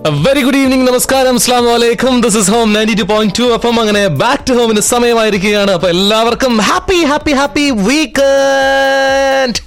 Very good evening, നമസ്കാരം, അസ്സലാമു അലൈക്കും. This is home 92.2 FM. അങ്ങനെ ബാക്ക് ടു ഹോമിന് സമയമായിരിക്കുകയാണ്. അപ്പൊ എല്ലാവർക്കും ഹാപ്പി ഹാപ്പി ഹാപ്പി വീക്കെൻഡ്.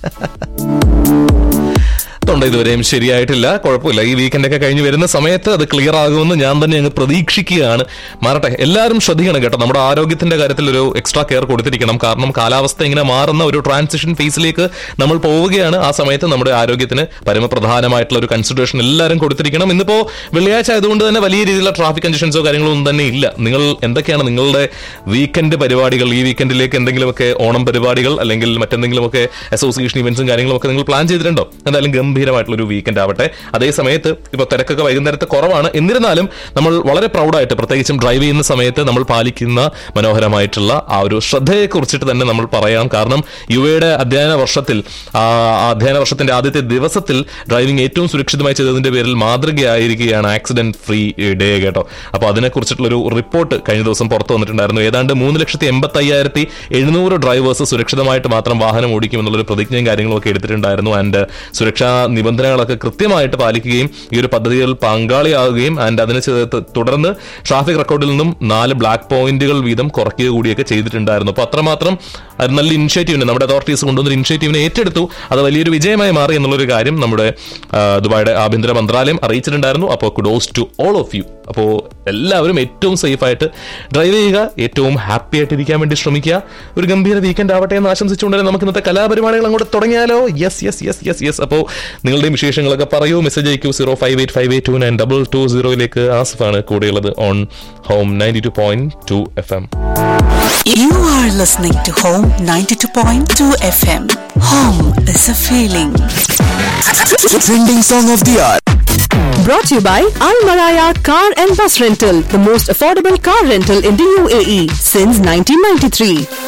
ഇതുവരെയും ശരിയായിട്ടില്ല, കുഴപ്പമില്ല. ഈ വീക്കെൻഡൊക്കെ കഴിഞ്ഞ് വരുന്ന സമയത്ത് അത് ക്ലിയർ ആകുമെന്ന് ഞാൻ തന്നെ അങ്ങ് പ്രതീക്ഷിക്കുകയാണ്. മാറട്ടെ, എല്ലാവരും ശ്രദ്ധിക്കണം കേട്ടോ. നമ്മുടെ ആരോഗ്യത്തിന്റെ കാര്യത്തിൽ ഒരു എക്സ്ട്രാ കെയർ കൊടുത്തിരിക്കണം. കാരണം കാലാവസ്ഥ ഇങ്ങനെ മാറുന്ന ഒരു ട്രാൻസിഷൻ ഫേസിലേക്ക് നമ്മൾ പോവുകയാണ്. ആ സമയത്ത് നമ്മുടെ ആരോഗ്യത്തിന് പരമപ്രധാനമായിട്ടുള്ള ഒരു കൺസിഡറേഷൻ എല്ലാവരും കൊടുത്തിരിക്കണം. ഇന്നിപ്പോ വെള്ളിയാഴ്ച ആയതുകൊണ്ട് തന്നെ വലിയ രീതിയിലുള്ള ട്രാഫിക് കണ്ടീഷൻസോ കാര്യങ്ങളോ ഒന്നും തന്നെ ഇല്ല. നിങ്ങൾ എന്തൊക്കെയാണ് നിങ്ങളുടെ വീക്കെൻഡ് പരിപാടികൾ? ഈ വീക്കെൻഡിലേക്ക് എന്തെങ്കിലുമൊക്കെ ഓണം പരിപാടികൾ അല്ലെങ്കിൽ മറ്റെന്തെങ്കിലുമൊക്കെ അസോസിയേഷൻ ഇവന്റ്സും കാര്യങ്ങളൊക്കെ നിങ്ങൾ പ്ലാൻ ചെയ്തിട്ടുണ്ടോ? എന്തായാലും ഗംഭീരമായിട്ടുള്ളൊരു വീക്കെൻഡ് ആവട്ടെ. അതേ സമയത്ത് ഇപ്പൊ തിരക്കൊക്കെ വൈകുന്നേരത്ത് കുറവാണ്. എന്നിരുന്നാലും നമ്മൾ വളരെ പ്രൗഡായിട്ട്, പ്രത്യേകിച്ചും ഡ്രൈവ് ചെയ്യുന്ന സമയത്ത് നമ്മൾ പാലിക്കുന്ന മനോഹരമായിട്ടുള്ള ആ ഒരു ശ്രദ്ധയെ കുറിച്ചിട്ട് തന്നെ നമ്മൾ പറയാം. കാരണം യുവയുടെ അധ്യയന വർഷത്തിന്റെ ആദ്യത്തെ ദിവസത്തിൽ ഡ്രൈവിംഗ് ഏറ്റവും സുരക്ഷിതമായി ചെയ്തതിന്റെ പേരിൽ മാതൃകയായിരിക്കുകയാണ് ആക്സിഡന്റ് ഫ്രീ ഡേ കേട്ടോ. അപ്പൊ അതിനെക്കുറിച്ചിട്ടുള്ളൊരു റിപ്പോർട്ട് കഴിഞ്ഞ ദിവസം പുറത്തു വന്നിട്ടുണ്ടായിരുന്നു. ഏതാണ്ട് 3,85,700 ഡ്രൈവേഴ്സ് സുരക്ഷിതമായിട്ട് മാത്രം വാഹനം ഓടിക്കുമെന്നുള്ളൊരു പ്രതിജ്ഞയും കാര്യങ്ങളും ഒക്കെ എടുത്തിട്ടുണ്ടായിരുന്നു. ആൻഡ് സുരക്ഷാ നിബന്ധനകളൊക്കെ കൃത്യമായിട്ട് പാലിക്കുകയും ഈ ഒരു പദ്ധതിയിൽ പങ്കാളിയാവുകയും ആൻഡ് അതിന് തുടർന്ന് ട്രാഫിക് റെക്കോർഡിൽ നിന്നും 4 ബ്ലാക്ക് പോയിന്റുകൾ വീതം കുറയ്ക്കുക കൂടിയൊക്കെ ചെയ്തിട്ടുണ്ടായിരുന്നു. അപ്പൊ അത്രമാത്രം നല്ല ഇനിഷ്യേറ്റീവിനെ നമ്മുടെ അതോറിറ്റീസ് കൊണ്ടുവന്നൊരു ഇനിഷ്യേറ്റീവിനെ ഏറ്റെടുത്തു. അത് വലിയൊരു വിജയമായി മാറി എന്നുള്ളൊരു കാര്യം നമ്മുടെ ദുബായിയുടെ ആഭ്യന്തര മന്ത്രാലയം അറിയിച്ചിട്ടുണ്ടായിരുന്നു. അപ്പോൾ Kudos to all of U. അപ്പോൾ എല്ലാവരും ഏറ്റവും സേഫായിട്ട് ഡ്രൈവ് ചെയ്യുക, ഏറ്റവും ഹാപ്പി ആയിട്ട് ഇരിക്കാൻ വേണ്ടി ശ്രമിക്കുക. ഒരു ഗംഭീര വീക്കെൻഡ് ആവട്ടെ എന്ന് ആശംസിച്ചുകൊണ്ട് തന്നെ നമുക്ക് ഇന്നത്തെ കലാപരിപാടികൾ അങ്ങോട്ട് തുടങ്ങിയാലോ? Yes yes yes yes yes. അപ്പോൾ നിങ്ങളുടെയും വിശേഷങ്ങളൊക്കെ പറയൂ. മെസ്സേജ് അയക്കൂ 0585829220 ആസിഫാണ് കൂടെയുള്ളത് on home 92.2 FM. You are listening to Home 92.2 FM. Home is a feeling. Trending song of the hour. Brought to you by Al Maraya Car and Bus Rental, the most affordable car rental in the UAE since 1993.